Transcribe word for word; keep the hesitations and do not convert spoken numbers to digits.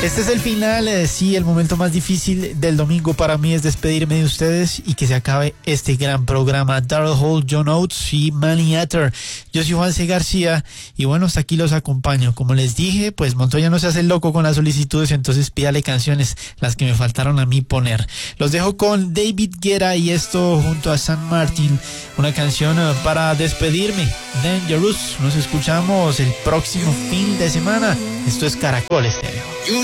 Este es el final, eh, sí, el momento más difícil del domingo para mí es despedirme de ustedes y que se acabe este gran programa. Daryl Hall, John Oates y Manny Atter. Yo soy Juan C. García y bueno, hasta aquí los acompaño. Como les dije, pues Montoya no se hace loco con las solicitudes, entonces pídale canciones, las que me faltaron a mí poner. Los dejo con David Guetta y esto junto a San Martin, una canción eh, para despedirme. Dangerous. Nos escuchamos el próximo fin de semana. Esto es Caracol Estéreo.